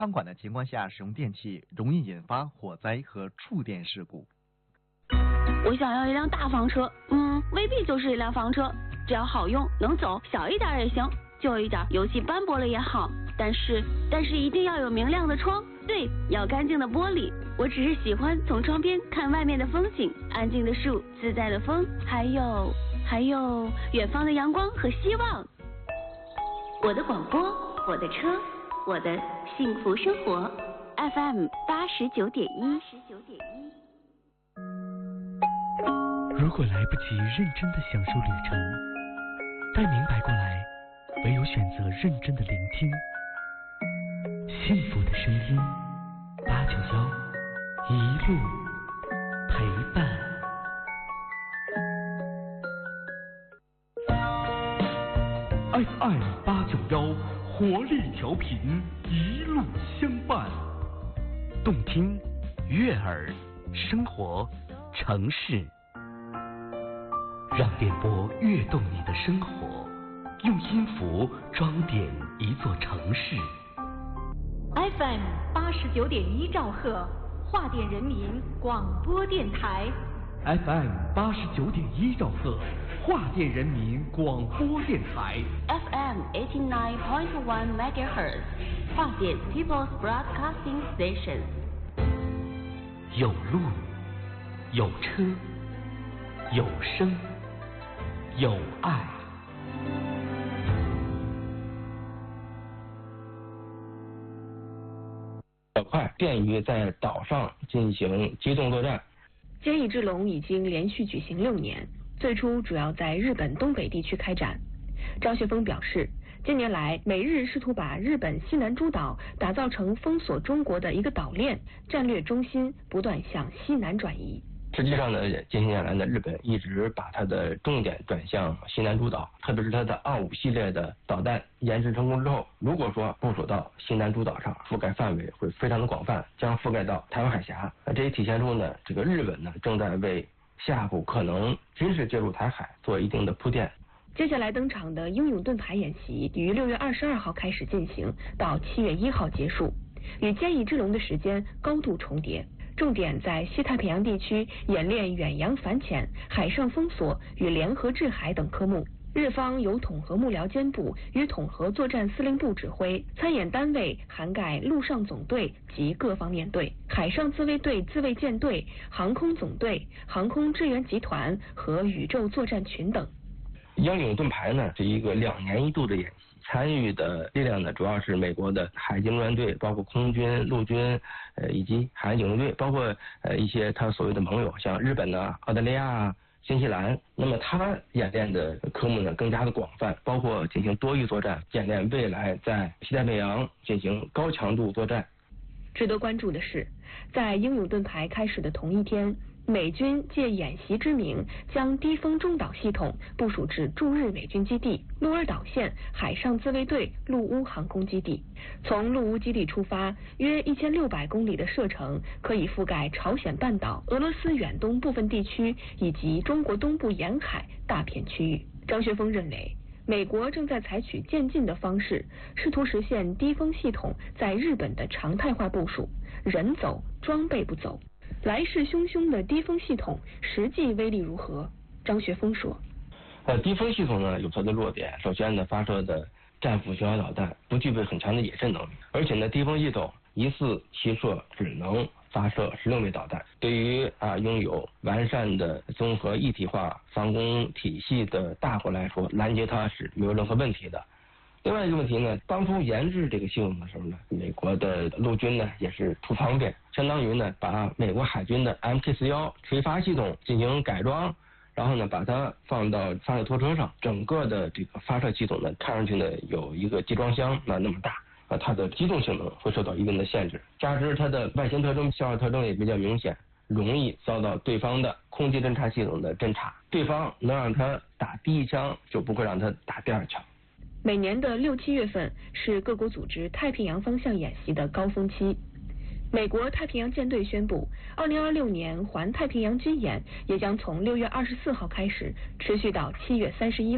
仓管的情况下使用电器，容易引发火灾和触电事故。 我想要一辆大房车，未必就是一辆房车，只要好用能走，小一点也行，旧一点油漆斑驳了也好，但是一定要有明亮的窗，对，要干净的玻璃。我只是喜欢从窗边看外面的风景，安静的树，自在的风，还有远方的阳光和希望。我的广播，我的车，我的幸福生活 FM 89.1。 如果来不及认真的享受旅程，待明白过来，唯有选择认真的聆听。幸福的声音，891一路陪伴。FM 891活力调频，一路相伴，动听、悦耳、生活、城市。让电波跃动你的生活，用音符装点一座城市。 FM 89.1兆赫，华电人民广播电台。 FM 89.1兆赫，华电人民广播电台。 FM 89.1 MHz， 华电 People's Broadcasting Station。 有路，有车，有声，有爱。 快便于在岛上进行机动作战。 歼役之龙已经连续举行6年，最初主要在日本东北地区开展。张学峰表示，近年来美日试图把日本西南诸岛打造成封锁中国的一个岛链，战略中心不断向西南转移。 实际上呢，近些年来呢，日本一直把它的重点转向西南诸岛，特别是它的25系列的导弹研制成功之后，如果说部署到西南诸岛上，覆盖范围会非常的广泛，将覆盖到台湾海峡。这也体现出呢，这个日本呢正在为下一步可能军事介入台海做一定的铺垫。 接下来登场的英勇盾牌演习于6月22号开始进行，到7月1号结束，与歼役之龙的时间高度重叠。重点在西太平洋地区演练远洋反潜、海上封锁与联合制海等科目。日方由统合幕僚监部与统合作战司令部指挥，参演单位涵盖陆上总队及各方面队、海上自卫队、自卫舰队、航空总队、航空支援集团和宇宙作战群等。 英勇盾牌呢是一个2年1度的演习。参与的力量呢，主要是美国的海军陆战队，包括空军、陆军，以及海岸警卫队，包括一些他所谓的盟友，像日本啊、澳大利亚、新西兰。那么他演练的科目呢更加的广泛，包括进行多域作战，演练未来在西太平洋进行高强度作战。 值得关注的是，在英勇盾牌开始的同一天，美军借演习之名，将低空中导系统部署至驻日美军基地鹿儿岛县海上自卫队陆乌航空基地。从陆乌基地出发，约1600公里的射程，可以覆盖朝鲜半岛、俄罗斯远东部分地区以及中国东部沿海大片区域。张学峰认为，美国正在采取渐进的方式，试图实现低空系统在日本的常态化部署，人走，装备不走。来势汹汹的低空系统实际威力如何？张学峰说， 低空系统呢有它的弱点，首先呢发射的战斧巡航导弹不具备很强的野战能力，而且呢低空系统一次齐射只能发射16枚导弹，对于拥有完善的综合一体化防空体系的大国来说，拦截它是没有任何问题的。另外一个问题呢，当初研制这个系统的时候呢，美国的陆军呢也是图方便，相当于呢把美国海军的 MK41垂发系统进行改装，然后呢把它放到发射拖车上，整个的这个发射系统呢看上去呢有一个集装箱那么大，它的机动性能会受到一定的限制，加之它的外形特征、消耗特征也比较明显，容易遭到对方的空气侦察系统的侦察，对方能让它打第1枪，就不会让它打第2枪。 每年的6、7月份是各国组织太平洋方向演习的高峰期。美国太平洋舰队宣布，2026年环太平洋军演也将从6月24号开始，持续到7月31号。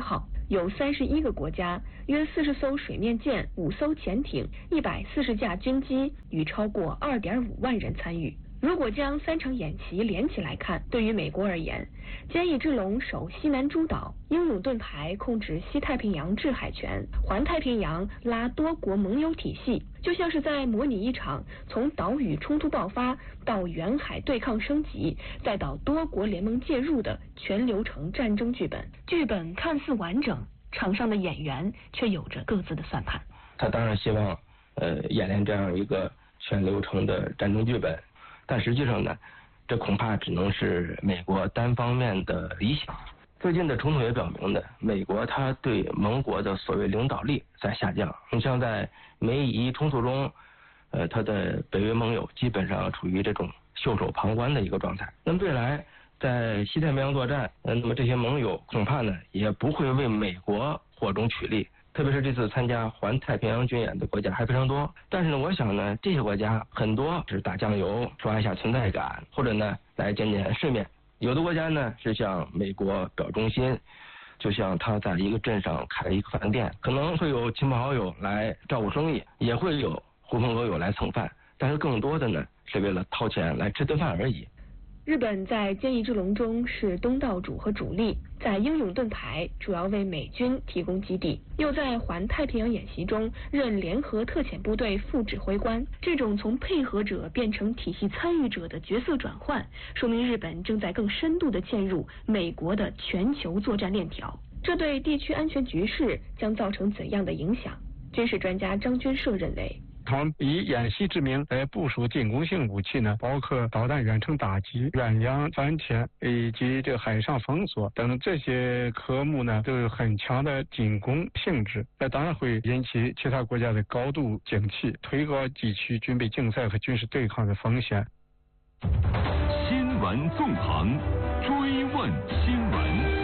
有31个国家、约40艘水面舰、5艘潜艇、140架军机与超过2.5万人参与。如果将3场演习连起来看，对于美国而言，坚毅之龙守西南诸岛，英勇盾牌控制西太平洋制海权，环太平洋拉多国盟友体系，就像是在模拟一场从岛屿冲突爆发到远海对抗升级，再到多国联盟介入的全流程战争剧本。剧本看似完整，场上的演员却有着各自的算盘。 他当然希望演练这样一个全流程的战争剧本。但实际上呢，这恐怕只能是美国单方面的理想。最近的冲突也表明呢，美国它对盟国的所谓领导力在下降。你像在美以冲突中，它的北约盟友基本上处于这种袖手旁观的一个状态。那么未来在西太平洋作战，那么这些盟友恐怕呢也不会为美国火中取栗。特别是这次参加环太平洋军演的国家还非常多，但是呢，我想呢，这些国家很多是打酱油、刷一下存在感，或者呢来见见世面。有的国家呢是向美国表忠心，就像他在一个镇上开了一个饭店，可能会有亲朋好友来照顾生意，也会有狐朋狗友来蹭饭，但是更多的呢是为了掏钱来吃顿饭而已。 日本在坚毅之龙中是东道主和主力，在英勇盾牌主要为美军提供基地，又在环太平洋演习中任联合特遣部队副指挥官。这种从配合者变成体系参与者的角色转换，说明日本正在更深度地嵌入美国的全球作战链条。这对地区安全局势将造成怎样的影响？军事专家张军社认为， 他们以演习之名来部署进攻性武器呢，包括导弹远程打击、远洋反潜以及这个海上封锁等这些科目呢，都有很强的进攻性质。那当然会引起其他国家的高度警惕，推高地区军备竞赛和军事对抗的风险。 新闻纵横，追问新闻。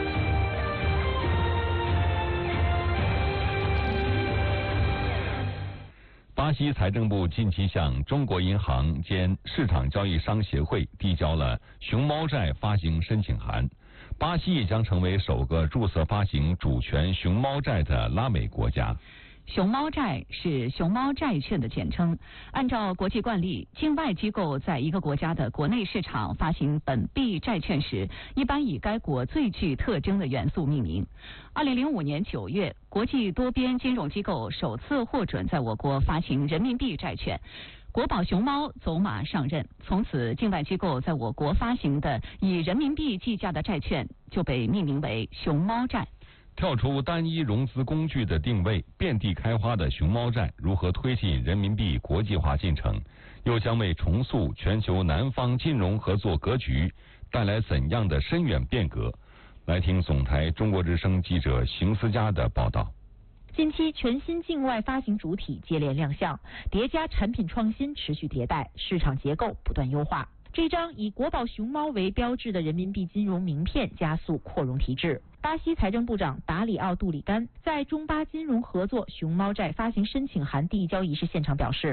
巴西财政部近期向中国银行兼市场交易商协会递交了熊猫债发行申请函，巴西也将成为首个注册发行主权熊猫债的拉美国家。 熊猫债是熊猫债券的简称。按照国际惯例，境外机构在一个国家的国内市场发行本币债券时，一般以该国最具特征的元素命名。2005年9月，国际多边金融机构首次获准在我国发行人民币债券。国宝熊猫走马上任，从此境外机构在我国发行的以人民币计价的债券就被命名为熊猫债。 跳出单一融资工具的定位，遍地开花的熊猫债如何推进人民币国际化进程，又将为重塑全球南方金融合作格局带来怎样的深远变革？来听总台中国之声记者邢思佳的报道。 近期全新境外发行主体接连亮相，叠加产品创新持续迭代，市场结构不断优化。这张以国宝熊猫为标志的人民币金融名片加速扩容提质。巴西财政部长达里奥·杜里甘在中巴金融合作熊猫债发行申请函递交仪式现场表示，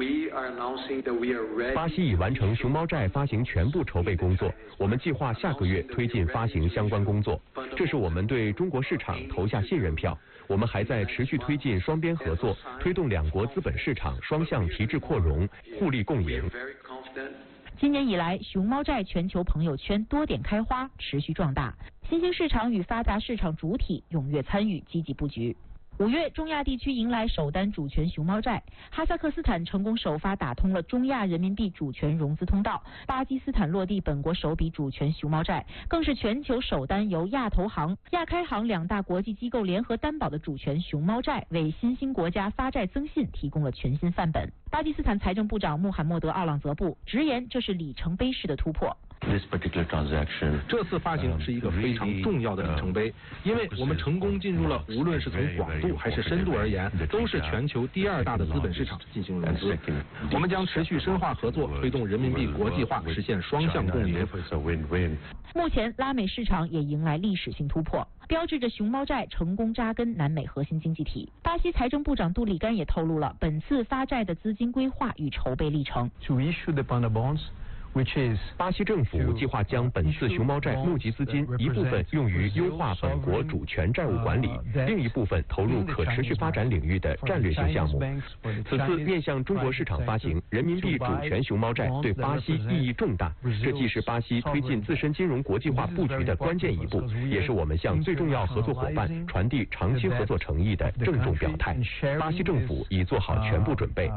巴西已完成熊猫债发行全部筹备工作，我们计划下个月推进发行相关工作，这是我们对中国市场投下信任票。我们还在持续推进双边合作，推动两国资本市场双向提质扩容，互利共赢。 今年以来，熊猫债全球朋友圈多点开花，持续壮大，新兴市场与发达市场主体踊跃参与，积极布局。5月，中亚地区迎来首单主权熊猫债，哈萨克斯坦成功首发打通了中亚人民币主权融资通道，巴基斯坦落地本国首笔主权熊猫债，更是全球首单由亚投行、亚开行两大国际机构联合担保的主权熊猫债，为新兴国家发债增信提供了全新范本。巴基斯坦财政部长穆罕默德·奥朗泽布直言，这是里程碑式的突破。 这次发行是一个非常重要的里程碑，因为我们成功进入了无论是从广度还是深度而言，都是全球第2大的资本市场进行融资。我们将持续深化合作，推动人民币国际化，实现双向共赢。 目前，拉美市场也迎来历史性突破，标志着熊猫债成功扎根南美核心经济体。巴西财政部长杜里甘也透露了本次发债的资金规划与筹备历程。 巴西政府计划将本次熊猫债募集资金一部分用于优化本国主权债务管理，另一部分投入可持续发展领域的战略性项目。此次面向中国市场发行人民币主权熊猫债，对巴西意义重大。这既是巴西推进自身金融国际化布局的关键一步，也是我们向最重要合作伙伴传递长期合作诚意的郑重表态。巴西政府已做好全部准备。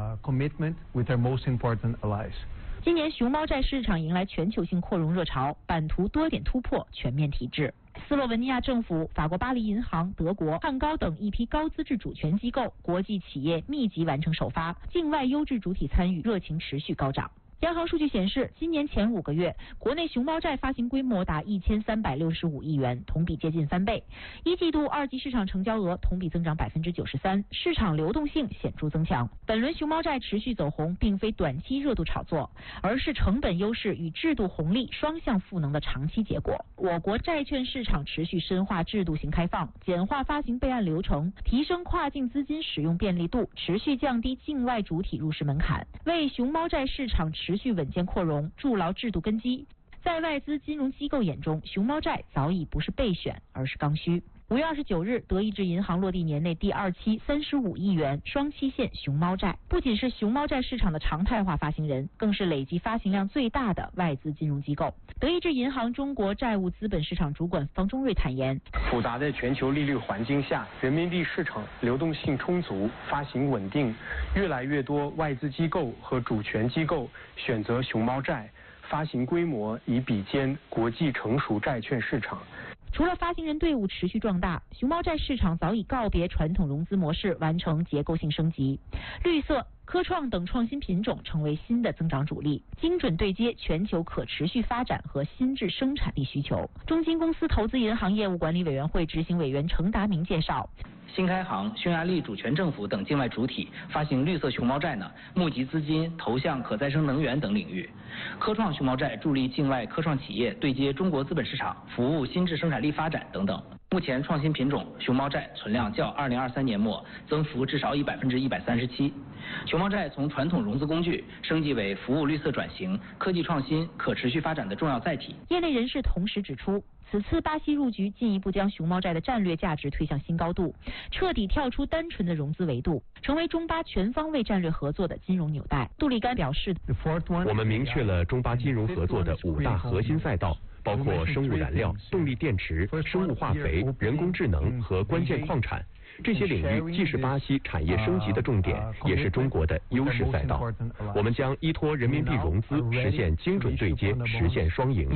今年熊猫债市场迎来全球性扩容热潮，版图多点突破，全面体制。斯洛文尼亚政府、法国巴黎银行、德国汉高等一批高资质主权机构、国际企业密集完成首发，境外优质主体参与热情持续高涨。央行数据显示，今年前5个月，国内熊猫债发行规模达1365亿元，同比接近3倍。一季度二级市场成交额同比增长93%，市场流动性显著增强。本轮熊猫债持续走红，并非短期热度炒作，而是成本优势与制度红利双向赋能的长期结果。我国债券市场持续深化制度性开放，简化发行备案流程，提升跨境资金使用便利度，持续降低境外主体入市门槛，为熊猫债市场持续稳健扩容筑牢制度根基。在外资金融机构眼中，熊猫债早已不是备选，而是刚需。5月29日，德意志银行落地年内第2期35亿元双期限熊猫债，不仅是熊猫债市场的常态化发行人，更是累计发行量最大的外资金融机构。德意志银行中国债务资本市场主管方中瑞坦言， 复杂的全球利率环境下，人民币市场流动性充足，发行稳定，越来越多外资机构和主权机构选择熊猫债，发行规模已比肩国际成熟债券市场。 除了发行人队伍持续壮大，熊猫债市场早已告别传统融资模式，完成结构性升级。绿色、科创等创新品种成为新的增长主力，精准对接全球可持续发展和新质生产力需求。中金公司投资银行业务管理委员会执行委员程达明介绍， 新开行、匈牙利主权政府等境外主体发行绿色熊猫债呢，募集资金投向可再生能源等领域。科创熊猫债助力境外科创企业对接中国资本市场，服务新质生产力发展等等。目前创新品种熊猫债存量较2023年末增幅至少以137%。熊猫债从传统融资工具升级为服务绿色转型、科技创新、可持续发展的重要载体。 业内人士同时指出，此次巴西入局进一步将熊猫债的战略价值推向新高度，彻底跳出单纯的融资维度，成为中巴全方位战略合作的金融纽带。杜立干表示， 我们明确了中巴金融合作的5大核心赛道，包括生物燃料、动力电池、生物化肥、人工智能和关键矿产。这些领域既是巴西产业升级的重点，也是中国的优势赛道。我们将依托人民币融资，实现精准对接，实现双赢。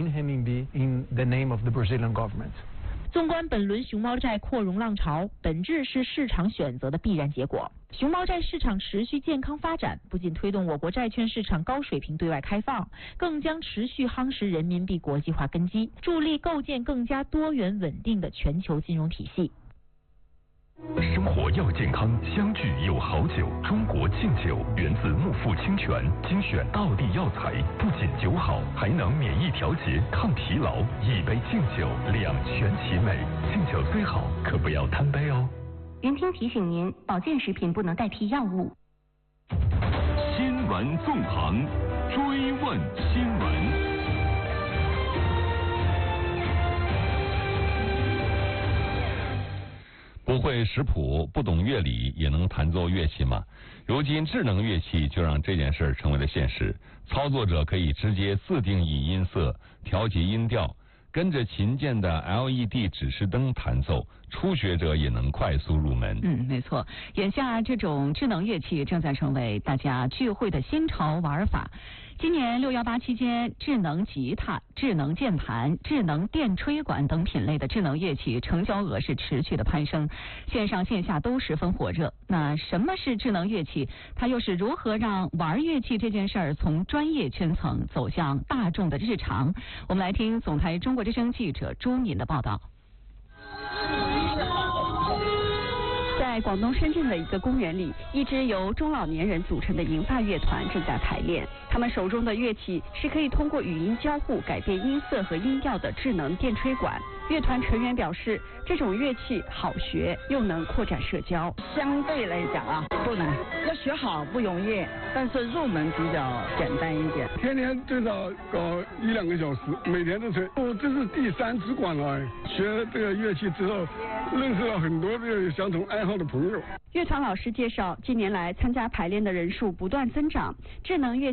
纵观本轮熊猫债扩容浪潮，本质是市场选择的必然结果。熊猫债市场持续健康发展，不仅推动我国债券市场高水平对外开放，更将持续夯实人民币国际化根基，助力构建更加多元稳定的全球金融体系。 生活要健康，相聚有好酒。中国敬酒源自木富清泉，精选道地药材，不仅酒好，还能免疫调节、抗疲劳。一杯敬酒，两全其美。敬酒虽好，可不要贪杯哦。 云听提醒您，保健食品不能代替药物。 新闻纵横，追问新闻。 不会识谱，不懂乐理，也能弹奏乐器吗？如今智能乐器就让这件事成为了现实。操作者可以直接自定义音色，调节音调，跟着琴键的 LED 指示灯弹奏，初学者也能快速入门。 没错，眼下这种智能乐器正在成为大家聚会的新潮玩法。今年618期间，智能吉他、智能键盘、智能电吹管等品类的智能乐器成交额是持续的攀升，线上线下都十分火热。那什么是智能乐器？它又是如何让玩乐器这件事儿从专业圈层走向大众的日常？我们来听总台中国之声记者朱敏的报道。 在广东深圳的一个公园里，一支由中老年人组成的银发乐团正在排练。他们手中的乐器是可以通过语音交互改变音色和音调的智能电吹管。 乐团成员表示，这种乐器好学，又能扩展社交。 相对来讲啊，不难，要学好不容易，但是入门比较简单一点。 天天最少搞1-2个小时，每天都吹。我这是第3次管了，学这个乐器之后，认识了很多这个相同爱好的朋友。 乐团老师介绍，近年来参加排练的人数不断增长，智能乐